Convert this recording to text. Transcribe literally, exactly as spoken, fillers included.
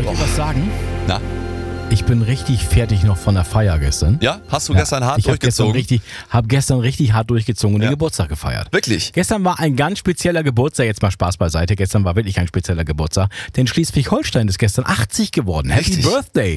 Soll ich dir was sagen? Na? Ich bin richtig fertig noch von der Feier gestern. Ja? Hast du gestern hart ich hab gestern durchgezogen? richtig, habe gestern richtig hart durchgezogen und Ja. den Geburtstag gefeiert. Wirklich? Gestern war ein ganz spezieller Geburtstag, jetzt mal Spaß beiseite, gestern war wirklich ein spezieller Geburtstag, denn Schleswig-Holstein ist gestern achtzig geworden. Happy Richtig. Birthday!